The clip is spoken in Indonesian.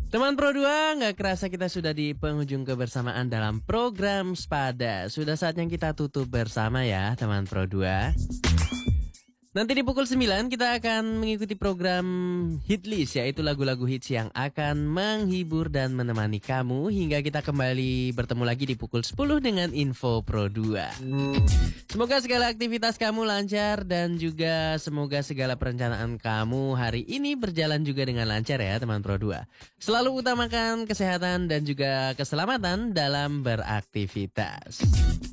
Teman Pro 2, nggak kerasa kita sudah di penghujung kebersamaan dalam program Spada. Sudah saatnya kita tutup bersama ya teman Pro 2. Nanti di pukul 9 kita akan mengikuti program Hitlist, yaitu lagu-lagu hits yang akan menghibur dan menemani kamu hingga kita kembali bertemu lagi di pukul 10 dengan Info Pro 2. Semoga segala aktivitas kamu lancar dan juga semoga segala perencanaan kamu hari ini berjalan juga dengan lancar ya teman Pro 2. Selalu utamakan kesehatan dan juga keselamatan dalam beraktivitas.